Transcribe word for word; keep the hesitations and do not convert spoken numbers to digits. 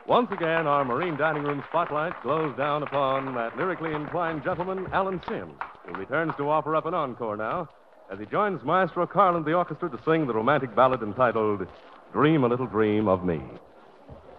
Once again, our Marine Dining Room spotlight glows down upon that lyrically inclined gentleman, Alan Sims, who returns to offer up an encore now as he joins Maestro Carl and the orchestra to sing the romantic ballad entitled Dream a Little Dream of Me.